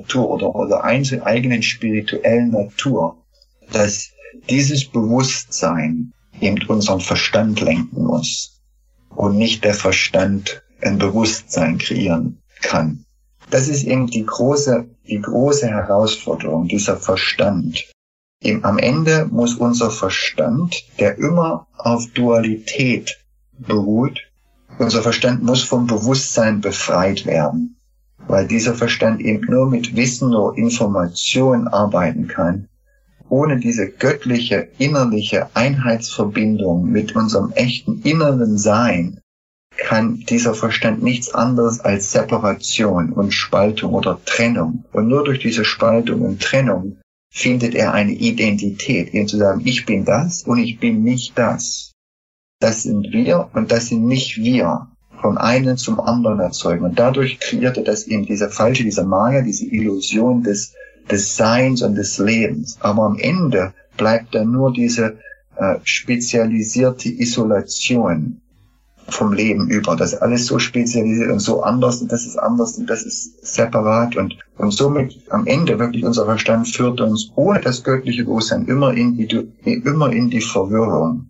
Natur oder unserer eigenen spirituellen Natur, dass dieses Bewusstsein eben unseren Verstand lenken muss und nicht der Verstand ein Bewusstsein kreieren kann. Das ist eben die große Herausforderung, dieser Verstand. Am Ende muss unser Verstand, der immer auf Dualität beruht, unser Verstand muss vom Bewusstsein befreit werden, weil dieser Verstand eben nur mit Wissen oder Information arbeiten kann. Ohne diese göttliche, innerliche Einheitsverbindung mit unserem echten inneren Sein kann dieser Verstand nichts anderes als Separation und Spaltung oder Trennung. Und nur durch diese Spaltung und Trennung findet er eine Identität, eben zu sagen, ich bin das und ich bin nicht das. Das sind wir und das sind nicht wir. Von einem zum anderen erzeugen. Und dadurch kreierte das eben diese Maya, diese Illusion des Seins und des Lebens. Aber am Ende bleibt dann nur diese spezialisierte Isolation vom Leben über. Das ist alles so spezialisiert und so anders und das ist anders und das ist separat und somit am Ende wirklich unser Verstand führt uns ohne das göttliche Bewusstsein immer in die Verwirrung.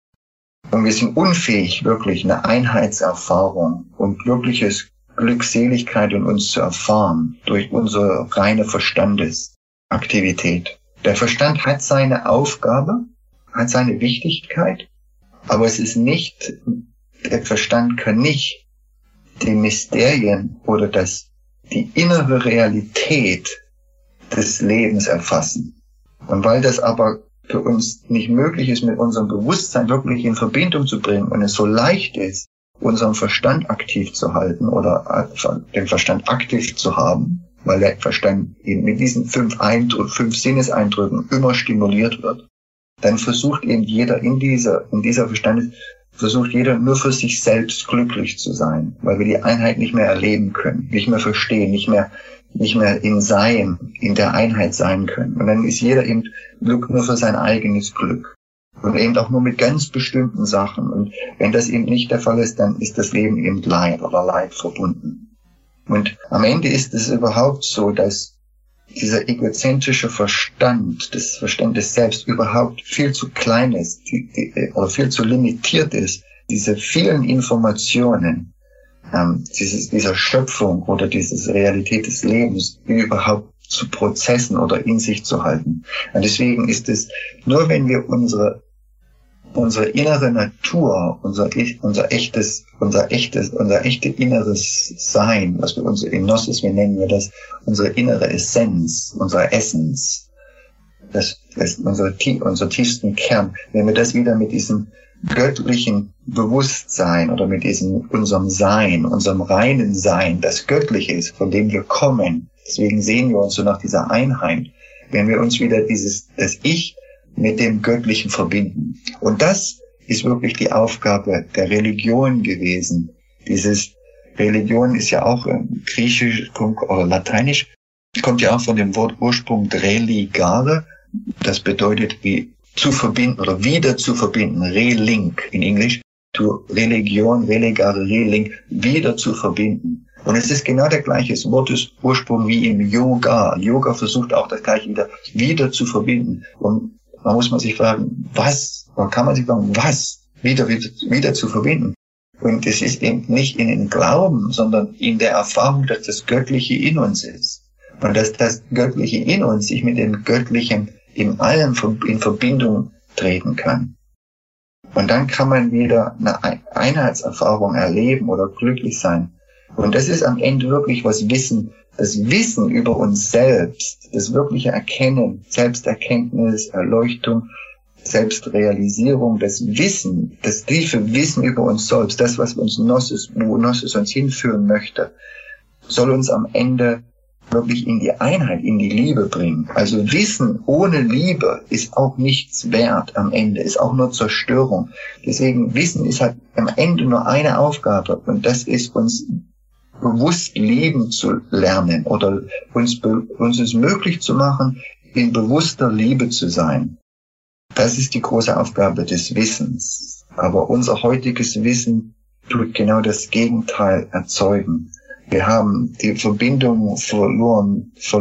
Und wir sind unfähig, wirklich eine Einheitserfahrung und wirkliches Glückseligkeit in uns zu erfahren durch unsere reine Verstandesaktivität. Der Verstand hat seine Aufgabe, hat seine Wichtigkeit, aber es ist nicht, der Verstand kann nicht die Mysterien oder die innere Realität des Lebens erfassen. Und weil das aber für uns nicht möglich ist, mit unserem Bewusstsein wirklich in Verbindung zu bringen und es so leicht ist, unseren Verstand aktiv zu halten oder den Verstand aktiv zu haben, weil der Verstand eben mit diesen 5 Sinneseindrücken immer stimuliert wird, dann versucht eben jeder in dieser Verstand versucht jeder nur für sich selbst glücklich zu sein, weil wir die Einheit nicht mehr erleben können, nicht mehr verstehen, nicht mehr in der Einheit sein können. Und dann ist jeder eben nur für sein eigenes Glück. Und eben auch nur mit ganz bestimmten Sachen. Und wenn das eben nicht der Fall ist, dann ist das Leben eben Leid oder Leid verbunden. Und am Ende ist es überhaupt so, dass dieser egozentrische Verstand, das Verständnis selbst überhaupt viel zu klein ist oder viel zu limitiert ist, diese vielen Informationen, dieser Schöpfung oder diese Realität des Lebens überhaupt zu prozessen oder in sich zu halten. Und deswegen ist es nur, wenn wir unsere innere Natur, unser echtes inneres Sein, was wir in Gnosis, wir nennen das unsere innere Essenz, unsere Essence, unser tiefsten Kern, wenn wir das wieder mit diesem göttlichen Bewusstsein oder mit unserem Sein, unserem reinen Sein, das Göttliche ist, von dem wir kommen, deswegen sehen wir uns so nach dieser Einheit, wenn wir uns wieder das Ich mit dem Göttlichen verbinden. Und das ist wirklich die Aufgabe der Religion gewesen. Religion ist ja auch griechisch oder lateinisch, kommt ja auch von dem Wort Ursprung religare, das bedeutet wie zu verbinden oder wieder zu verbinden, relink in Englisch, to Religion, religare, relink, wieder zu verbinden. Und es ist genau der gleiche Wortursprung wie im Yoga. Yoga versucht auch das gleiche wieder zu verbinden. Und man muss sich fragen, was wieder zu verbinden. Und es ist eben nicht in den Glauben, sondern in der Erfahrung, dass das Göttliche in uns ist. Und dass das Göttliche in uns sich mit dem Göttlichen in allem in Verbindung treten kann. Und dann kann man wieder eine Einheitserfahrung erleben oder glücklich sein. Und das ist am Ende wirklich das Wissen über uns selbst, das wirkliche Erkennen, Selbsterkenntnis, Erleuchtung, Selbstrealisierung, das tiefe Wissen über uns selbst, das, was wo Gnosis uns hinführen möchte, soll uns am Ende wirklich in die Einheit, in die Liebe bringen. Also Wissen ohne Liebe ist auch nichts wert am Ende, ist auch nur Zerstörung. Deswegen Wissen ist halt am Ende nur eine Aufgabe und das ist uns bewusst lieben zu lernen oder uns es möglich zu machen, in bewusster Liebe zu sein. Das ist die große Aufgabe des Wissens. Aber unser heutiges Wissen tut genau das Gegenteil erzeugen. Wir haben die Verbindung verloren